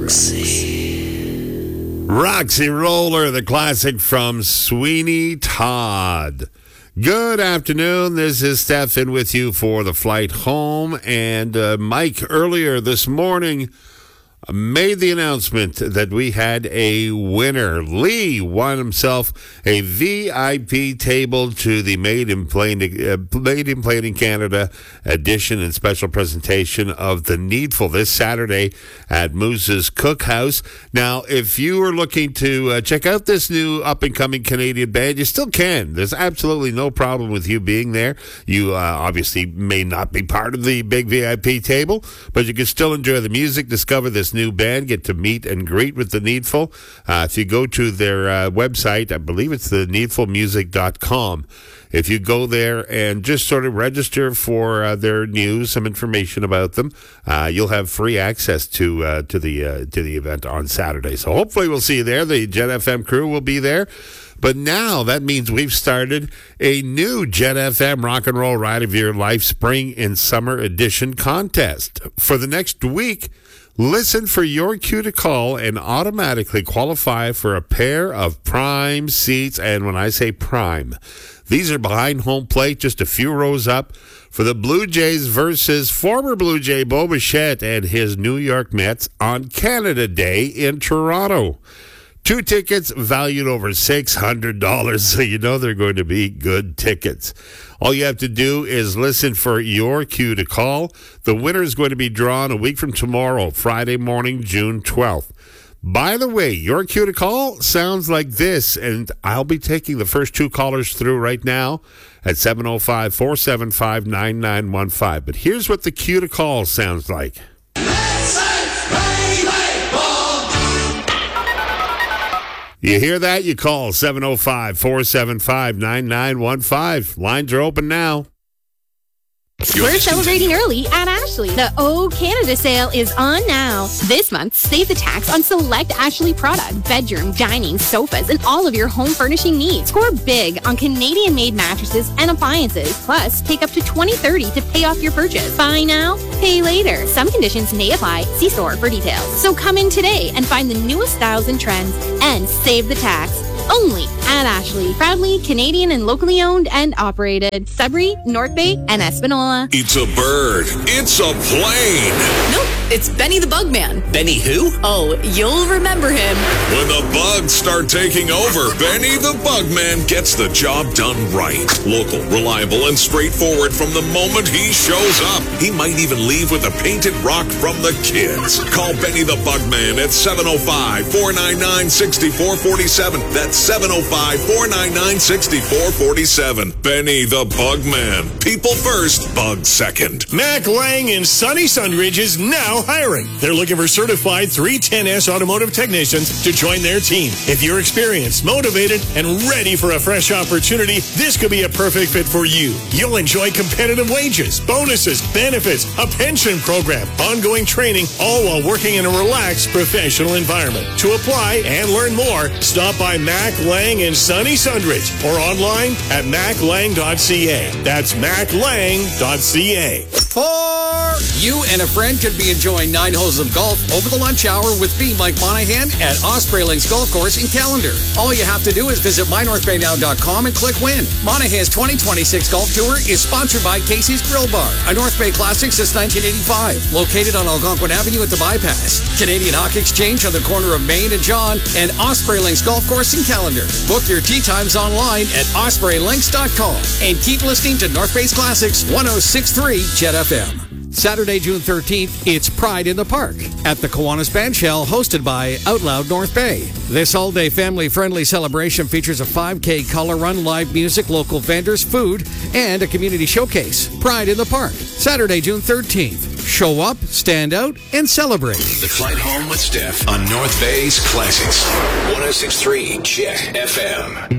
Roxy Roller, the classic from Sweeney Todd. Good afternoon. This is Stefan with you for the flight home. And Mike, earlier this morning, made the announcement that we had a winner. Lee won himself a VIP table to the Made in Plain Canada edition and special presentation of The Needful this Saturday at Moose's Cookhouse. Now, if you are looking to check out this new up-and-coming Canadian band, you still can. There's absolutely no problem with you being there. You obviously may not be part of the big VIP table, but you can still enjoy the music, discover this new band, get to meet and greet with The Needful. If you go to their website, I believe it's theneedfulmusic.com. If you go there and just sort of register for their news, some information about them, you'll have free access to the event on Saturday. So hopefully we'll see you there. The Jet FM crew will be there. But now that means we've started a new Jet FM Rock and Roll Ride of Your Life Spring and Summer Edition contest. For the next week, listen for your cue to call and automatically qualify for a pair of prime seats. And when I say prime, these are behind home plate, just a few rows up, for the Blue Jays versus former Blue Jay Bo Bichette and his New York Mets on Canada Day in Toronto. 2 tickets valued over $600, so you know they're going to be good tickets. All you have to do is listen for your cue to call. The winner is going to be drawn a week from tomorrow, Friday morning, June 12th. By the way, your cue to call sounds like this, and I'll be taking the first 2 callers through right now at 705-475-9915. But here's what the cue to call sounds like. You hear that? You call 705-475-9915. Lines are open now. We're celebrating early at Ashley. The O Canada sale is on now. This month, save the tax on select Ashley product, bedroom, dining, sofas, and all of your home furnishing needs. Score big on Canadian-made mattresses and appliances. Plus, take up to $20-30 to pay off your purchase. Buy now, pay later. Some conditions may apply. See store for details. So come in today and find the newest styles and trends and save the tax. Only at Ashley. Proudly Canadian and locally owned and operated. Sudbury, North Bay, and Espanola. It's a bird. It's a plane. Nope, it's Benny the Bugman. Benny who? Oh, you'll remember him. When the bugs start taking over, Benny the Bugman gets the job done right. Local, reliable, and straightforward from the moment he shows up. He might even leave with a painted rock from the kids. Call Benny the Bugman at 705-499-6447. That's 705-499-6447. Benny the Bugman. People first, bugs second. Mac Lang in sunny Sunridge is now hiring. They're looking for certified 310S automotive technicians to join their team. If you're experienced, motivated, and ready for a fresh opportunity, this could be a perfect fit for you. You'll enjoy competitive wages, bonuses, benefits, a pension program, ongoing training, all while working in a relaxed professional environment. To apply and learn more, stop by Mac Lang in sunny Sunridge or online at maclang.ca. That's maclang.ca. You and a friend could be enjoying 9 holes of golf over the lunch hour with me, Mike Monahan, at Osprey Links Golf Course in Callender. All you have to do is visit mynorthbaynow.com and click win. Monahan's 2026 Golf Tour is sponsored by Casey's Grill Bar, a North Bay classic since 1985, located on Algonquin Avenue at the Bypass. Canadian Hawk Exchange on the corner of Main and John, and Osprey Links Golf Course in Callender. Book your tee times online at ospreylinks.com and keep listening to North Bay's Classics 106.3 Jet FM. Saturday, June 13th, it's Pride in the Park at the Kiwanis Bandshell, hosted by Out Loud North Bay. This all-day family-friendly celebration features a 5K color run, live music, local vendors, food, and a community showcase. Pride in the Park, Saturday, June 13th. Show up, stand out, and celebrate. The Flight Home with Steph on North Bay's Classics 106.3 Jet FM.